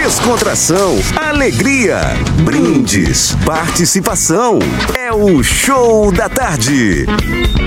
descontração, alegria, brindes, participação. É o Show da Tarde.